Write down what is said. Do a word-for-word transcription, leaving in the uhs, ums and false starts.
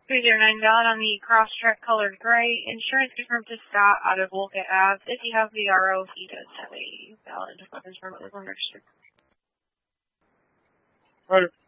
three zero nine valid on the Crosstrek colored gray. Insurance confirmed to Scott out of Wolcott Ave. If you have V R O, he does have a valid confirmed it was unregistered. Right.